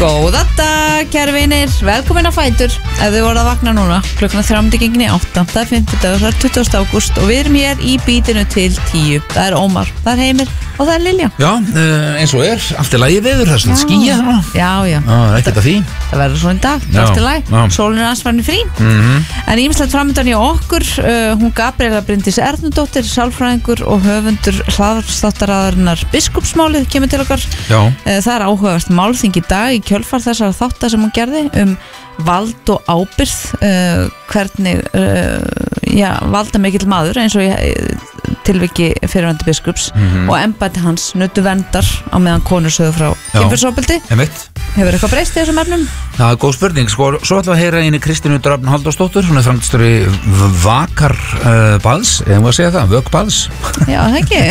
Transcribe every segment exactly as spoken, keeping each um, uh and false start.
Góða dag, kæru vinir, velkomin á Fætur. Ef þið voruð að vakna núna, klukkan þrjándi gengin í átta. Það er fimmtudagur, það er tuttugasta ágúst og við erum hér í bítinu til tíu. Það er Ómar, það er Heimir og það er Lilja. Já, eins og er, allt er lagi veður, það er svona skýja þarna. Já, já. Já, það er ekkert að því. Það verður svona í dag, það er allt í lagi. Sólin er ansvarni frí. Mm-hmm. En ýmislegt framöndan í okkur, uh, hún Gabriela Bryndís Ernudóttir, sálfræðingur og höfundur hlaðvarpsþáttaraðarinnar Biskupsmálið kemur til okkar. Já. Uh, það er áhugavert málþing í dag í kjölfar þessara þátta sem hún gerði um vald og ábyrgð, uh, hvernig uh, já, valda mikill maður eins og ég tilviki fyrirvændi biskups mm-hmm. og embætti hans nutu verndar á meðan konur sögðu frá kynferðisofbeldi. Hefur eitthvað breyst í þessum efnum? Það er góð spurning, sko, svo ætlum við að heyra einu Kristínu Dröfn Halldórsdóttur, hún er framkvæmdastjóri Vakar uh, baðs, eða maður að segja það, Vök baðs. Já, það ekki.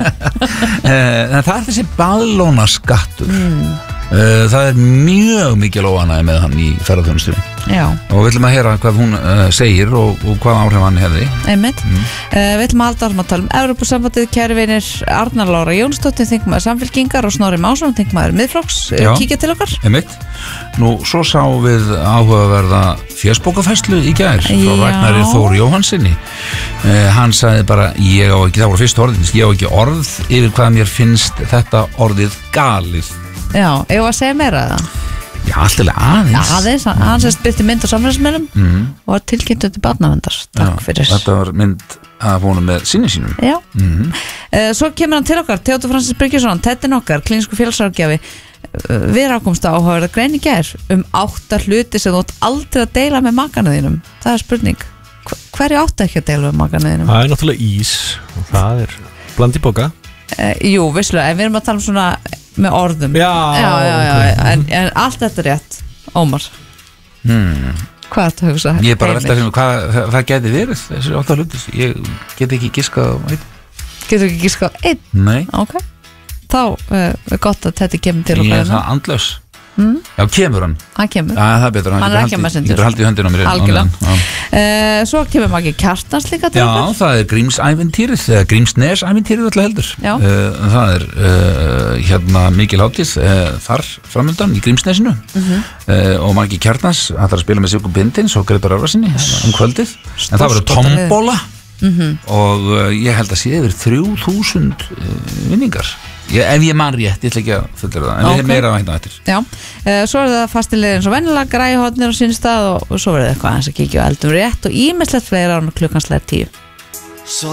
En það er þessi baðlónaskattur. Mm. Uh, það er mjög mikil óánægja með hann í ferðarþjónustunni. Já. Og við ætlum að heyra hvað hún uh, segir og, og hvað áhrif hann hefði. Einmitt. Mm. Uh, við ætlum að halda áfram að tala um Evrópusambandið, kæru vinir, Arnar Lára Jónsdóttir, þingmaður Samfylkingar og Snorri Másson, þingmaður Miðflokks, uh, kíkja til okkar. Einmitt. Nú, svo sá við áhugaverða fésbókafærslu í gær frá Ragnari Þór Jóhannsinni. Uh, hann sagði bara, ég á ekki, það voru fyrst orðin, ég á ekki orð yfir hvað mér finnst þetta orðið galið. Já, ég var að segja meira það. Já, alltaf aðeins. Já, aðeins, mm. hann sérst byrti mynd á samfélagsmiðlum mm. og var tilkynnt til barnavendar. Takk Já, fyrir. Þetta var mynd að honum með sinni sínum. Já. Mm. Uh, svo kemur hann til okkar, Theodor Francis Bryggjesson, tettin okkar, klínisku félagsráðgjafi. Uh, við rákumst á áhugaverða grein í gær um átta hluti sem þú átt aldrei að deila með makana þínum. Það er spurning. Hverju áttu ekki að deila með makana þínum? Það er náttúrulega ís og það er bland í boka. Uh, jú, visslega, en við erum að tala um svona með orðum. Já, já, já, já. En, en allt þetta er rétt. Ómar hmm. Hvað er þetta að hugsa? Ég er bara að velta fyrir mig hvað það, það geti verið þessi átta hlutis. Ég get ekki giskað á einn. Getur ekki giskað á einn? Nei. Ok. Þá uh, er gott að þetta kemur til okkar. Ég er það andlaus. Mm? Já, kemur hann. Hann kemur. Já, það er betur. Hann er ekki að messendur. Ég getur haldið í höndina á mér. Algjörlega. Uh, svo kemur Maggi Kjartans líka til okkar. Já, það er Grímsæventýrið, eða Grímsnesæventýrið alltaf heldur. Já. Uh, það er uh, hérna mikil hátíð uh, þar framöndan í Grímsnesinu mm-hmm. uh, og Maggi Kjartans ætlar að spila með Sigurð Bindins og Gretar Arvarsinni um kvöldið. En það verður tombóla mm-hmm. og uh, ég held að sé yfir þrjú þúsund uh, vinningar. Ég, ef ég man rétt, ég ætla ekki að fullera það en okay. Við erum meira að hægna eftir. Já, uh, svo er það fastilegir eins og vennilega græhotnir á sín stað og, og svo verður það eitthvað aðeins að kíkja á eldum rétt og ímislegt fleira á klukkanslega tíu.